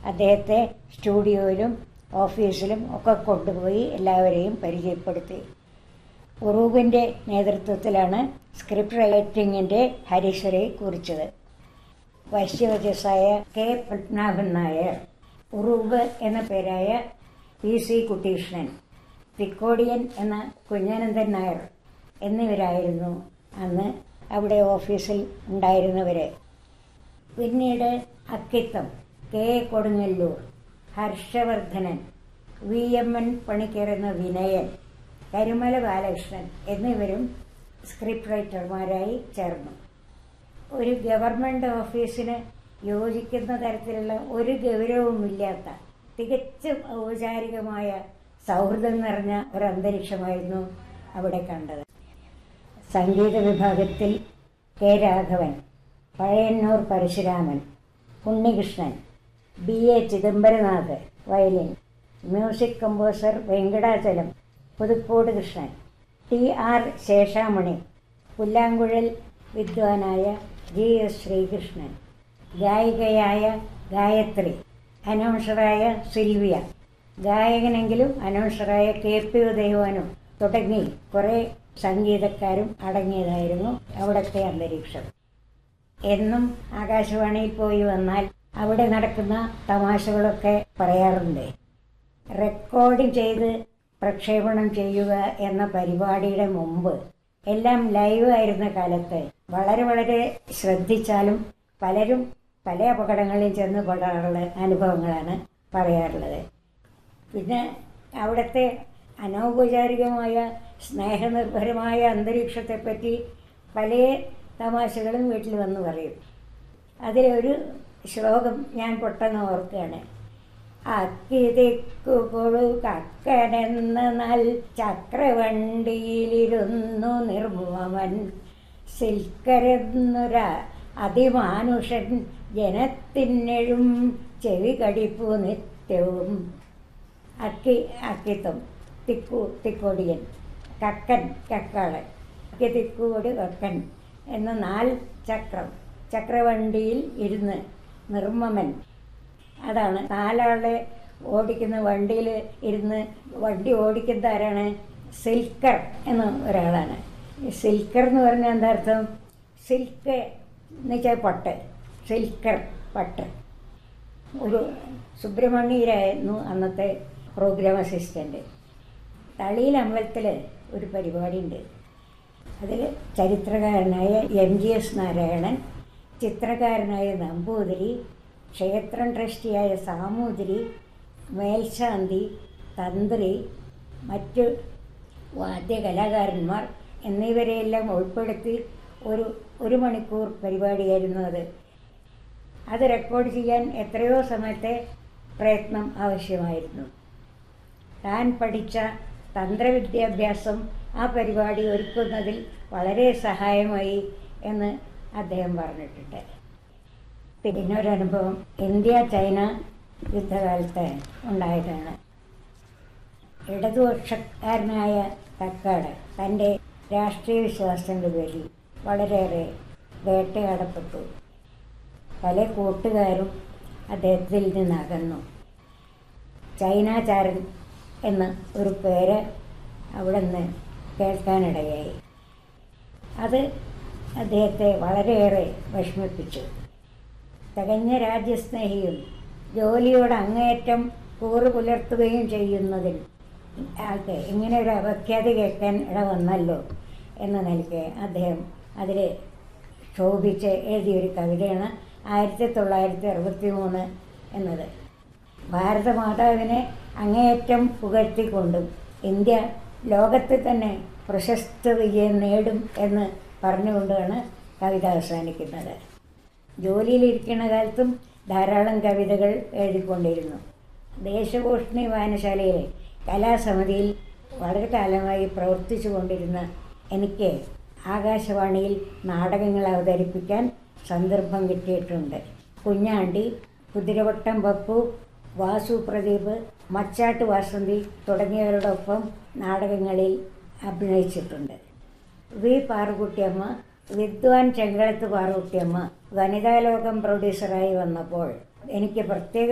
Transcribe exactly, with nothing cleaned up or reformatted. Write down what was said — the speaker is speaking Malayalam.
അദ്ദേഹത്തെ സ്റ്റുഡിയോയിലും ഓഫീസിലും ഒക്കെ കൊണ്ടുപോയി എല്ലാവരെയും പരിചയപ്പെടുത്തി. ഉറൂബിൻ്റെ നേതൃത്വത്തിലാണ് സ്ക്രിപ്റ്റ് റൈറ്റിങ്ങിൻ്റെ ഹരീശ്വരയെ കുറിച്ചത്. വശ്യവചസ്സായ കെ പത്മനാഭൻ നായർ, ഉറൂബ് എന്ന പേരായ പി സി കുട്ടീഷ്ണൻ, തിക്കോടിയൻ എന്ന കുഞ്ഞനന്ദൻ നായർ എന്നിവരായിരുന്നു അന്ന് അവിടെ ഓഫീസിൽ ഉണ്ടായിരുന്നവര്. പിന്നീട് Akkitham, K A Kodungallur, Harshavardhanan, V M N Panicker എന്ന വിനയൻ, കരുമല ബാലകൃഷ്ണൻ എന്നിവരും സ്ക്രിപ്റ്റ് റൈറ്റർമാരായി ചേർന്നു. ഒരു ഗവൺമെന്റ് ഓഫീസിന് യോജിക്കുന്ന തരത്തിലുള്ള ഒരു ഗൗരവവുമില്ലാത്ത തികച്ചും ഔപചാരികമായ സൗഹൃദം നിറഞ്ഞ ഒരു അന്തരീക്ഷമായിരുന്നു അവിടെ കണ്ടത്. സംഗീത വിഭാഗത്തിൽ K Raghavan, Pazhayannur Parasuraman, Unnikrishnan, B A Chidambaranath violin, music composer Venkatachalam, Puthukode Krishnan, T R ശേഷാമണി, പുല്ലാങ്കുഴൽ വിദ്വാനായ G S Sreekrishnan, ഗായികയായ Gayathri, അനൗൺസറായ Sylvia, ഗായകനെങ്കിലും അനൗൺസറായ K P ഉദയവാനും തുടങ്ങി കുറേ സംഗീതക്കാരും അടങ്ങിയതായിരുന്നു അവിടുത്തെ അന്തരീക്ഷം. എന്നും ആകാശവാണിയിൽ പോയി വന്നാൽ അവിടെ നടക്കുന്ന തമാശകളൊക്കെ പറയാറുണ്ട്. റെക്കോർഡിംഗ് ചെയ്ത് പ്രക്ഷേപണം ചെയ്യുക എന്ന പരിപാടിയുടെ മുമ്പ് എല്ലാം ലൈവ് ആയിരുന്ന കാലത്ത് വളരെ വളരെ ശ്രദ്ധിച്ചാലും പലരും പല അപകടങ്ങളിൽ ചെന്ന് പെടാറുള്ള അനുഭവങ്ങളാണ് പറയാറുള്ളത്. പിന്നെ അവിടുത്തെ അനൗപചാരികമായ സ്നേഹനിർഭരമായ അന്തരീക്ഷത്തെപ്പറ്റി പല തമാശകളും വീട്ടിൽ വന്ന് പറയും. അതിലൊരു ശ്ലോകം ഞാൻ പെട്ടെന്ന് ഓർക്കുകയാണ്. അക്കിതിക്കുകൊഴു കക്കനെന്ന നൽ ചക്രവണ്ടിയിലിരുന്നു നിർമ്മമൻ സിൽക്കരെന്നൊര അതിമാനുഷൻ ജനത്തിനെഴും ചെവി കടിപ്പു നിത്യവും. അക്കി അക്കിത്തം, തിക്കു തിക്കോടിയൻ, കക്കൻ കക്കാളൻ, അക്കി തിക്കുകൊടി കക്കൻ എന്ന നാല് ചക്രം, ചക്രവണ്ടിയിൽ ഇരുന്ന് നിർമ്മമൻ. അതാണ് നാലാളെ ഓടിക്കുന്ന വണ്ടിയിൽ ഇരുന്ന് വണ്ടി ഓടിക്കുന്ന ആരാണ്? സിൽക്കർ എന്ന ഒരാളാണ്. സിൽക്കർ എന്ന് പറഞ്ഞാൽ എന്താ അർത്ഥം? സിൽക്ക് എന്ന് വെച്ചാൽ പട്ട്, സിൽക്കർ പട്ട്. ഒരു സുബ്രഹ്മണ്യരായിരുന്നു അന്നത്തെ പ്രോഗ്രാം അസിസ്റ്റൻ്റ്. തളിയിൽ അമ്പലത്തിൽ ഒരു പരിപാടിയുണ്ട്. അതിൽ ചരിത്രകാരനായ M G S Narayanan, ചിത്രകാരനായ Namboothiri, ക്ഷേത്രം ട്രസ്റ്റിയായ സാമൂതിരി, മേൽശാന്തി, തന്ത്രി, മറ്റു വാദ്യ കലാകാരന്മാർ എന്നിവരെയെല്ലാം ഉൾപ്പെടുത്തി ഒരു ഒരു മണിക്കൂർ പരിപാടിയായിരുന്നു അത്. അത് റെക്കോർഡ് ചെയ്യാൻ എത്രയോ സമയത്തെ പ്രയത്നം ആവശ്യമായിരുന്നു. താൻ പഠിച്ച തന്ത്രവിദ്യാഭ്യാസം ആ പരിപാടി ഒരുക്കുന്നതിൽ വളരെ സഹായമായി എന്ന് അദ്ദേഹം പറഞ്ഞിട്ടുണ്ട്. പിന്നൊരനുഭവം ഇന്ത്യ ചൈന യുദ്ധകാലത്ത് ഉണ്ടായതാണ്. ഇടതുപക്ഷക്കാരനായ കക്കാട് തൻ്റെ രാഷ്ട്രീയ വിശ്വാസത്തിൻ്റെ പേരിൽ വളരെയേറെ വേട്ടയാടപ്പെട്ടു. പല കൂട്ടുകാരും അദ്ദേഹത്തിൽ നിന്നകന്നു. ചൈനാചാരൻ എന്ന ഒരു പേര് അവിടെ നിന്ന് കേൾക്കാനിടയായി. അത് അദ്ദേഹത്തെ വളരെയേറെ വിഷമിപ്പിച്ചു. തികഞ്ഞ രാജ്യസ്നേഹിയും ജോലിയോട് അങ്ങേയറ്റം കൂറ് പുലർത്തുകയും ചെയ്യുന്നതിൽ ആൾക്ക് ഇങ്ങനെ ഒരു അപഖ്യാതി കേൾക്കാൻ ഇട വന്നല്ലോ എന്ന നിലയ്ക്ക് അദ്ദേഹം അതിൽ ക്ഷോഭിച്ച് എഴുതിയൊരു കവിതയാണ് ആയിരത്തി തൊള്ളായിരത്തി അറുപത്തി മൂന്ന് എന്നത്. ഭാരതമാതാവിനെ അങ്ങേയറ്റം പുകഴ്ത്തിക്കൊണ്ടും ഇന്ത്യ ലോകത്തിൽ തന്നെ പ്രശസ്ത വിജയം നേടും എന്ന് പറഞ്ഞുകൊണ്ടാണ് കവിത അവസാനിക്കുന്നത്. ജോലിയിലിരിക്കുന്ന കാലത്തും ധാരാളം കവിതകൾ എഴുതിക്കൊണ്ടിരുന്നു. ദേശഭൂഷണി വായനശാലയിലെ കലാസമിതിയിൽ വളരെ കാലമായി പ്രവർത്തിച്ചു കൊണ്ടിരുന്ന എനിക്ക് ആകാശവാണിയിൽ നാടകങ്ങൾ അവതരിപ്പിക്കാൻ സന്ദർഭം കിട്ടിയിട്ടുണ്ട്. കുഞ്ഞാണ്ടി, കുതിരവട്ടം പപ്പു, വാസു പ്രദീപ്, മച്ചാട്ട് വാസന്തി തുടങ്ങിയവരോടൊപ്പം നാടകങ്ങളിൽ അഭിനയിച്ചിട്ടുണ്ട്. വി പാറുകുട്ടിയമ്മ, വിദ്വാൻ ചെങ്കളത്ത് പാറുകുട്ടിയമ്മ വനിതാലോകം പ്രൊഡ്യൂസറായി വന്നപ്പോൾ എനിക്ക് പ്രത്യേക